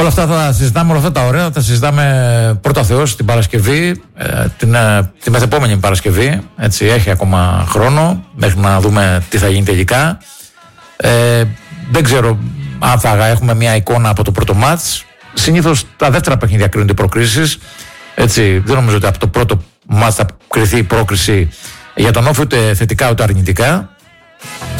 Όλα αυτά θα συζητάμε, όλα αυτά τα ωραία, θα συζητάμε πρώτα Θεός την Παρασκευή, τη μεθεπόμενη Παρασκευή. Έτσι, έχει ακόμα χρόνο μέχρι να δούμε τι θα γίνει τελικά. Δεν ξέρω αν θα έχουμε μια εικόνα από το πρώτο μάτς. Συνήθως τα δεύτερα παιχνίδια κρίνονται οι προκρίσεις. Έτσι, δεν νομίζω ότι από το πρώτο μάτς θα κριθεί η πρόκριση για τον Όφη ούτε θετικά ούτε αρνητικά.